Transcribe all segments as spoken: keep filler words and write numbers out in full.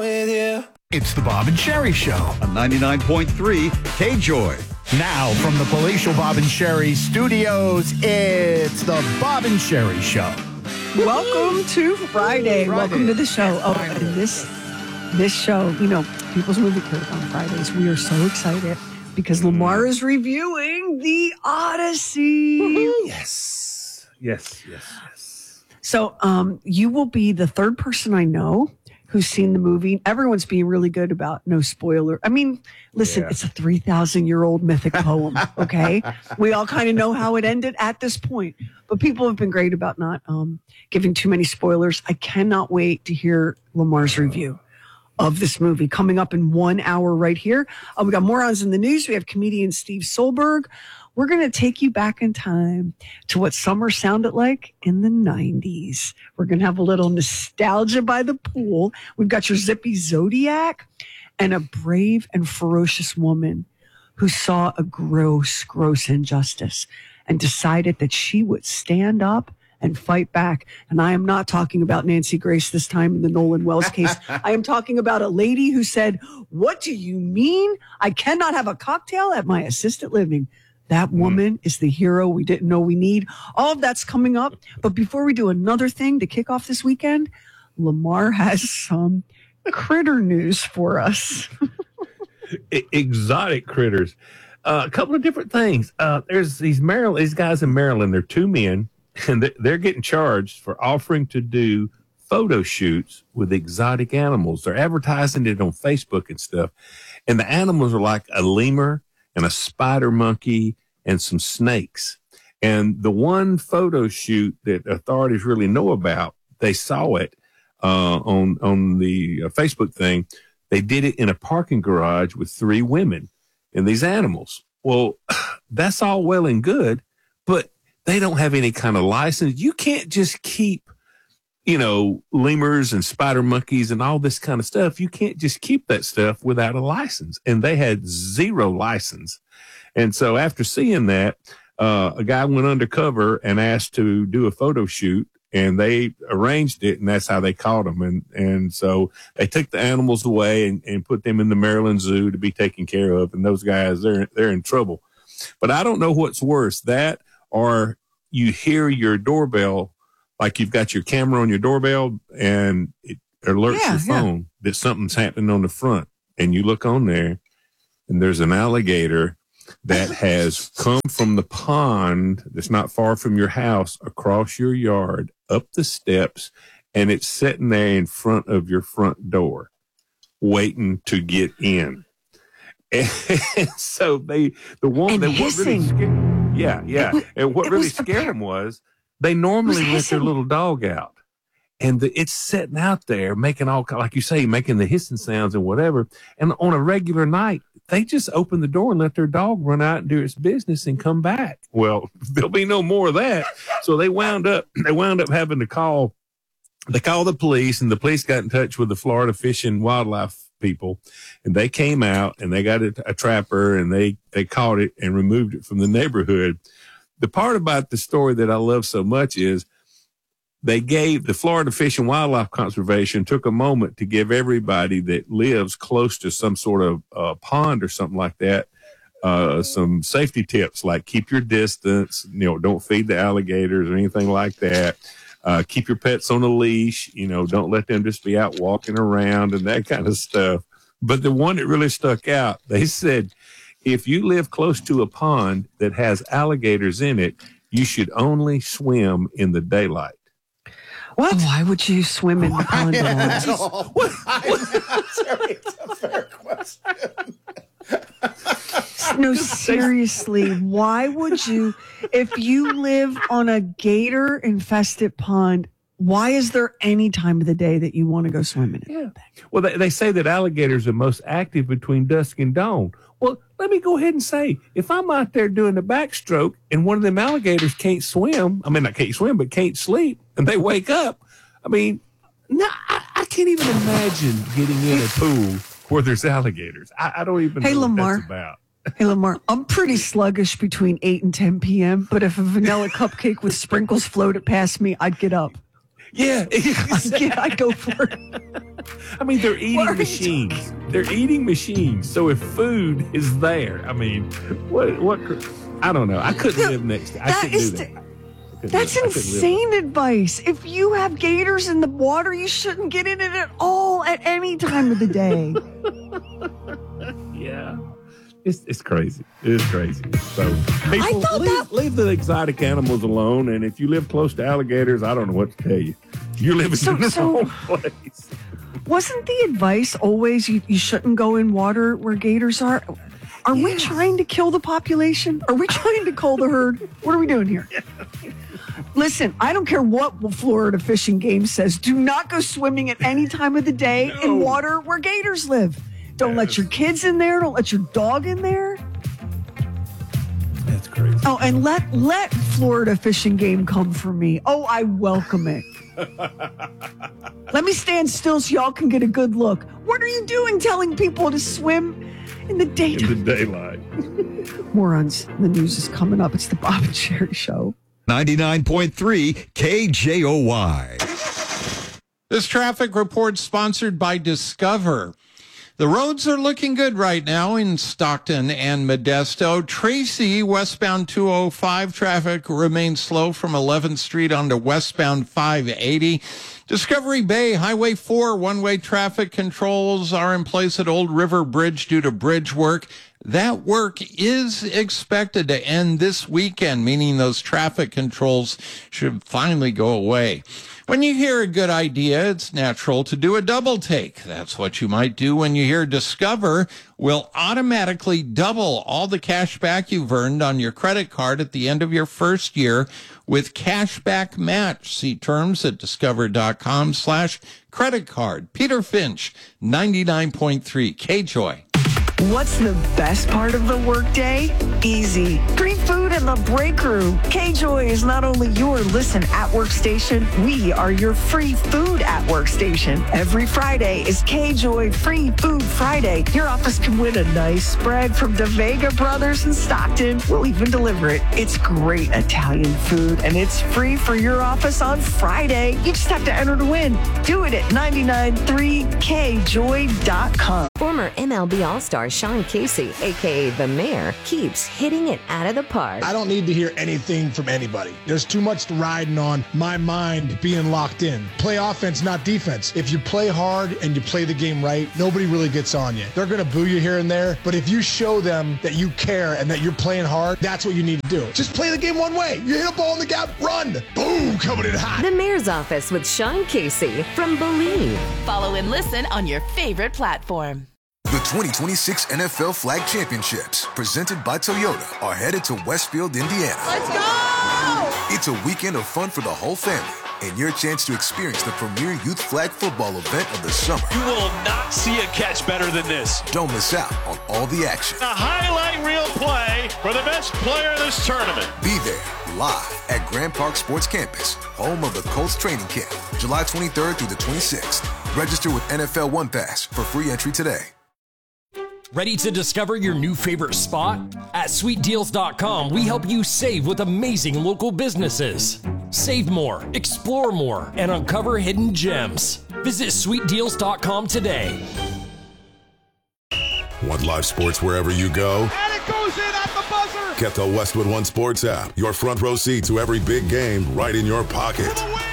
With you. It's the Bob and Sherry Show on ninety-nine point three K-Joy. Now from the Palatial Bob and Sherry studios, it's the Bob and Sherry Show. Welcome to Friday. Friday. Welcome to the show. Oh, and this this show, you know, People's Movie Critic on Fridays. We are so excited because Lamar is reviewing The Odyssey. Woo-hoo. Yes. Yes, yes, yes. So um, you will be the third person I know who's seen the movie. Everyone's being really good about no spoiler. I mean, listen, Yeah. it's a three thousand year old mythic poem, okay? We all kind of know how it ended at this point, but people have been great about not um, giving too many spoilers. I cannot wait to hear Lamar's review of this movie coming up in one hour right here. Uh, we got morons in the news. We have comedian Steve Solberg. We're going to take you back in time to what summer sounded like in the nineties. We're going to have a little nostalgia by the pool. We've got your zippy Zodiac and a brave and ferocious woman who saw a gross, gross injustice and decided that she would stand up and fight back. And I am not talking about Nancy Grace this time in the Nolan Wells case. I am talking about a lady who said, "What do you mean? I cannot have a cocktail at my assisted living." That woman is the hero we didn't know we need. All of that's coming up. But before we do another thing to kick off this weekend, Lamar has some critter news for us. E- Exotic critters. Uh, a couple of different things. Uh, there's these Maryland, these guys in Maryland. They're two men, and they- they're getting charged for offering to do photo shoots with exotic animals. They're advertising it on Facebook and stuff. And the animals are like a lemur and a spider monkey and some snakes. And the one photo shoot that authorities really know about, they saw it uh, on on the uh, Facebook thing. They did it in a parking garage with three women and these animals. Well, that's all well and good, but they don't have any kind of license. You can't just keep, you know, lemurs and spider monkeys and all this kind of stuff. You can't just keep that stuff without a license. And they had zero license. And so after seeing that, uh, a guy went undercover and asked to do a photo shoot, and they arranged it, and that's how they caught them. And, and so they took the animals away and, and put them in the Maryland Zoo to be taken care of. And those guys, they're, they're in trouble. But I don't know what's worse, that or you hear your doorbell, like you've got your camera on your doorbell and it alerts Yeah, your phone yeah. that something's happening on the front. And you look on there and there's an alligator that has come from the pond that's not far from your house, across your yard, up the steps, and it's sitting there in front of your front door waiting to get in. And so they, the one And that what really hissing. scared, yeah, yeah. was- and what it really was the scared par- them was they normally It was let their hissing. little dog out. And the, it's sitting out there making all, like you say, making the hissing sounds and whatever. And on a regular night, they just open the door and let their dog run out and do its business and come back. Well, there'll be no more of that. So they wound up, they wound up having to call, they called the police, and the police got in touch with the Florida Fish and Wildlife people, and they came out and they got a, a trapper, and they, they caught it and removed it from the neighborhood. The part about the story that I love so much is they gave the Florida Fish and Wildlife Conservation took a moment to give everybody that lives close to some sort of uh, pond or something like that uh, some safety tips, like keep your distance, you know, don't feed the alligators or anything like that. Uh, keep your pets on a leash, you know, don't let them just be out walking around and that kind of stuff. But the one that really stuck out, they said, if you live close to a pond that has alligators in it, you should only swim in the daylight. What? Why would you swim in the pond at Yeah, all? no. I'm sorry, it's a fair question. No, seriously, why would you, if you live on a gator infested pond, why is there any time of the day that you want to go swimming in? Yeah. Well, they, they say that alligators are most active between dusk and dawn. Well, let me go ahead and say, if I'm out there doing the backstroke and one of them alligators can't swim, I mean, not can't swim, but can't sleep, and they wake up, I mean, no, I, I can't even imagine getting in a pool where there's alligators. I, I don't even Hey, know Lamar. what that's about. Hey, Lamar, I'm pretty sluggish between eight and ten p.m., but if a vanilla cupcake with sprinkles floated past me, I'd get up. Yeah. Yeah, I'd go for it. I mean, they're eating What are you machines. They're eating machines. So if food is there, I mean, what? What? I don't know. I couldn't No, live next to. I that couldn't is do that. the- I couldn't That's live- I couldn't live insane advice. If you have gators in the water, you shouldn't get in it at all at any time of the day. Yeah. It's it's crazy. It's crazy. So people thought leave, that- leave the exotic animals alone. And if you live close to alligators, I don't know what to tell you. You're living So- in the so- wrong place. Wasn't the advice always you, you shouldn't go in water where gators are? Are we trying to kill the population? Are we trying to cull the herd? What are we doing here? Listen, I don't care what Florida Fish and Game says. Do not go swimming at any time of the day No. in water where gators live. Don't let your kids in there. Don't let your dog in there. That's crazy. Oh, and let let Florida Fish and Game come for me. Oh, I welcome it. Let me stand still so y'all can get a good look. What are you doing telling people to swim in the In daytime? the daylight. Morons. The news is coming up. It's the Bob and Sherry Show. ninety-nine point three K J O Y. This traffic report sponsored by Discover. The roads are looking good right now in Stockton and Modesto. Tracy, westbound two oh five traffic remains slow from eleventh Street onto westbound five eighty. Discovery Bay, Highway four, one-way traffic controls are in place at Old River Bridge due to bridge work. That work is expected to end this weekend, meaning those traffic controls should finally go away. When you hear a good idea, it's natural to do a double take. That's what you might do when you hear Discover will automatically double all the cash back you've earned on your credit card at the end of your first year with Cashback Match. See terms at discover.com slash credit card. Peter Finch, ninety-nine point three K-Joy. What's the best part of the workday? Easy. Free food in the break room. K-Joy is not only your listen at workstation, we are your free food at workstation. Every Friday is K-Joy Free Food Friday. Your office can win a nice spread from the Vega Brothers in Stockton. We'll even deliver it. It's great Italian food, and it's free for your office on Friday. You just have to enter to win. Do it at nine nine three K joy dot com. Former M L B All-Star Sean Casey, a k a. The Mayor, keeps hitting it out of the park. I don't need to hear anything from anybody. There's too much riding on my mind being locked in. Play offense, not defense. If you play hard and you play the game right, nobody really gets on you. They're going to boo you here and there, but if you show them that you care and that you're playing hard, that's what you need to do. Just play the game one way. You hit a ball in the gap, run. Boom, coming in hot. The Mayor's Office with Sean Casey from Believe. Follow and listen on your favorite platform. The twenty twenty-six N F L Flag Championships, presented by Toyota, are headed to Westfield, Indiana. Let's go! It's a weekend of fun for the whole family and your chance to experience the premier youth flag football event of the summer. You will not see a catch better than this. Don't miss out on all the action. A highlight reel play for the best player of this tournament. Be there live at Grand Park Sports Campus, home of the Colts training camp, July twenty-third through the twenty-sixth. Register with N F L One Pass for free entry today. Ready to discover your new favorite spot? At sweet deals dot com, we help you save with amazing local businesses. Save more, explore more, and uncover hidden gems. Visit sweet deals dot com today. Want live sports wherever you go? And it goes in at the buzzer. Get the Westwood One Sports app. Your front row seat to every big game right in your pocket. For the win.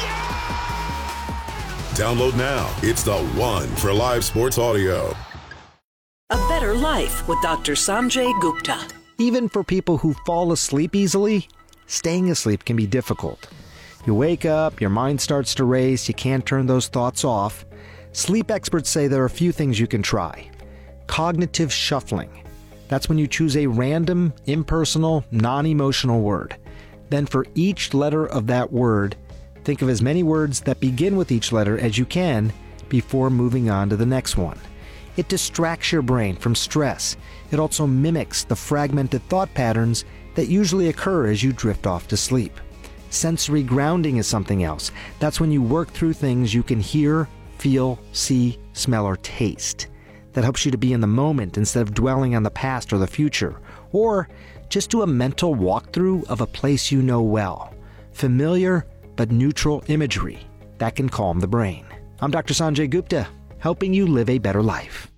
Download now. It's the one for live sports audio. A better life with Doctor Sanjay Gupta. Even for people who fall asleep easily, staying asleep can be difficult. You wake up, your mind starts to race, you can't turn those thoughts off. Sleep experts say there are a few things you can try. Cognitive shuffling. That's when you choose a random, impersonal, non-emotional word. Then for each letter of that word, think of as many words that begin with each letter as you can before moving on to the next one. It distracts your brain from stress. It also mimics the fragmented thought patterns that usually occur as you drift off to sleep. Sensory grounding is something else. That's when you work through things you can hear, feel, see, smell, or taste. That helps you to be in the moment instead of dwelling on the past or the future. Or just do a mental walkthrough of a place you know well. Familiar but neutral imagery. that can calm the brain. I'm Doctor Sanjay Gupta, helping you live a better life.